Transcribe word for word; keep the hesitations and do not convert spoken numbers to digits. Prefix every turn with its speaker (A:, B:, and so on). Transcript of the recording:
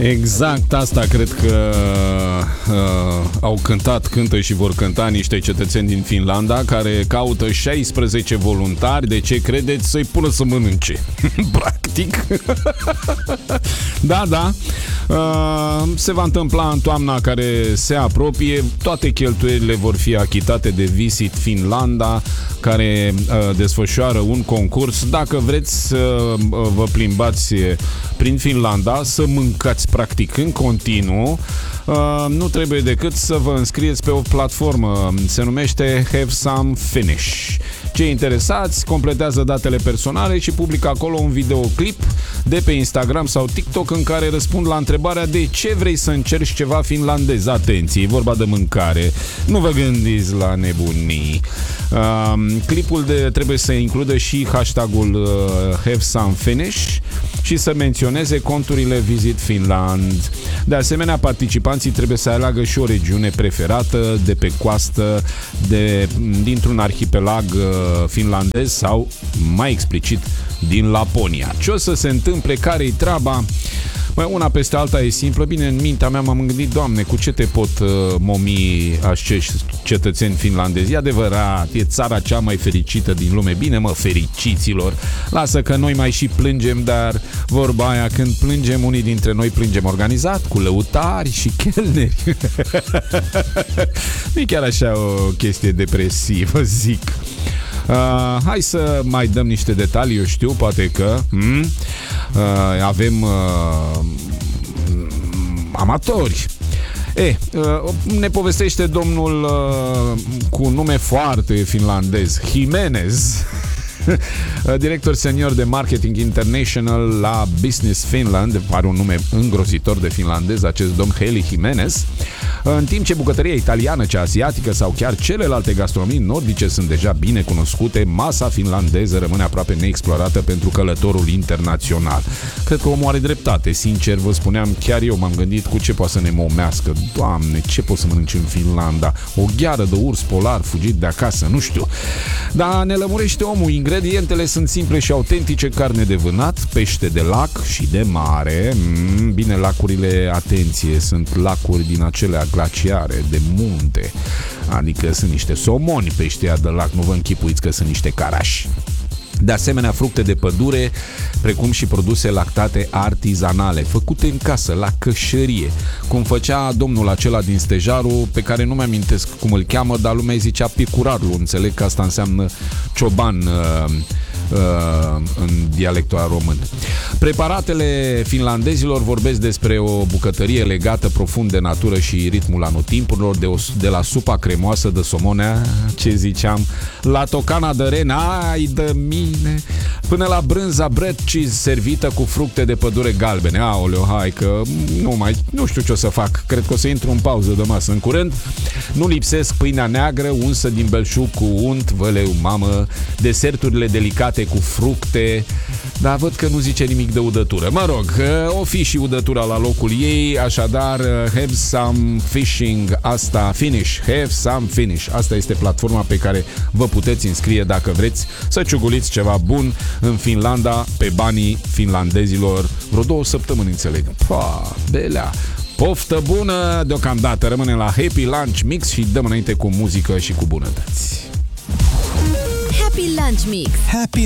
A: Exact asta cred că uh, au cântat, cântă și vor cânta niște cetățeni din Finlanda care caută șaisprezece voluntari. De ce credeți? Să-i pună să mănânce. Practic. Da, da. Uh, se va întâmpla în toamna care se apropie. Toate cheltuielile vor fi achitate de Visit Finlanda, care uh, desfășoară un concurs. Dacă vreți să uh, vă plimbați prin Finlanda, să mâncați practic în continuu, uh, nu trebuie decât să vă înscrieți pe o platformă. Se numește Have Some Finish. Cei interesați completează datele personale și publică acolo un videoclip de pe Instagram sau TikTok în care răspund la întrebarea de ce vrei să încerci ceva finlandez. Atenție, e vorba de mâncare. Nu vă gândiți la nebunii. Uh, clipul de, trebuie să includă și hashtagul uh, Have Some Finish și să menționeze conturile Visit Finland. De asemenea, participanții trebuie să aleagă și o regiune preferată de pe coastă, de, dintr-un arhipelag uh, finlandez sau, mai explicit, din Laponia. Ce o să se întâmple? Care-i treaba? Bă, una peste alta e simplă. Bine, în mintea mea m-am gândit, Doamne, cu ce te pot uh, momi acești cetățeni finlandezi? E adevărat, e țara cea mai fericită din lume. Bine, mă, fericiților. Lasă că noi mai și plângem, dar vorba aia, când plângem, unii dintre noi plângem organizat, cu lăutari și chelneri. Nu e chiar așa o chestie depresivă, zic. Uh, hai să mai dăm niște detalii, eu știu, poate că hmm, uh, avem uh, amatori. E, uh, ne povestește domnul uh, cu nume foarte finlandez, Jimenez, director senior de marketing international la Business Finland. Are un nume îngrozitor de finlandez acest domn Heli Jimenez. În timp ce bucătăria italiană, cea asiatică sau chiar celelalte gastronomii nordice sunt deja bine cunoscute, masa finlandeză rămâne aproape neexplorată pentru călătorul internațional. Cred că omul are dreptate, sincer vă spuneam, chiar eu m-am gândit cu ce poate să ne momească. Doamne, ce poți să mănânci în Finlanda? O gheară de urs polar fugit de acasă, nu știu. Dar ne lămurește omul. Ingredientele sunt simple și autentice: carne de vânat, pește de lac și de mare. Mm, bine, lacurile, atenție, sunt lacuri din acelea glaciare, de munte. Adică sunt niște somoni peștia de lac, nu vă închipuiți că sunt niște carași. De asemenea, fructe de pădure, precum și produse lactate artizanale, făcute în casă, la cășărie, cum făcea domnul acela din Stejaru, pe care nu mi-amintesc cum îl cheamă, dar lumea îi zicea Picurarlu, înțeleg că asta înseamnă cioban uh, uh, în dialectul român. Preparatele finlandezilor vorbesc despre o bucătărie legată profund de natură și ritmul anotimpurilor, de, o, de la supa cremoasă de somonea, ce ziceam, la tocana de ren, ai de mine, până la brânza bread cheese servită cu fructe de pădure galbene. Aoleo, hai că nu mai, nu știu ce o să fac, cred că o să intru în pauză de masă în curând. Nu lipsesc pâinea neagră unsă din belșug cu unt, văleu, mamă, deserturile delicate cu fructe, dar văd că nu zice nimic de udătură. Mă rog, o fi și udătura la locul ei, așadar Have Some Fishing, asta, Finish, Have Some Finish. Asta este platforma pe care vă puteți înscrie dacă vreți să ciuguliți ceva bun în Finlanda pe banii finlandezilor. Vreo două săptămâni, înțeleg. Pa, belea. Poftă bună deocamdată. Rămânem la Happy Lunch Mix și dăm înainte cu muzică și cu bunătăți.
B: Happy Lunch Mix. Happy